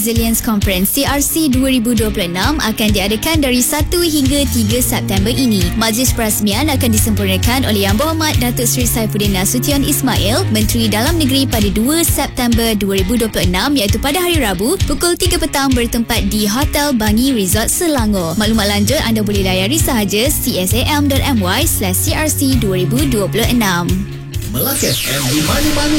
Resilience Conference CRC 2026 akan diadakan dari 1 hingga 3 September ini. Majlis perasmian akan disempurnakan oleh Yang Berhormat Datuk Seri Saifuddin Nasution Ismail, Menteri Dalam Negeri pada 2 September 2026 iaitu pada hari Rabu pukul 3 petang bertempat di Hotel Bangi Resort Selangor. Maklumat lanjut anda boleh layari sahaja csam.my/crc2026. Melaka FM di mana-mana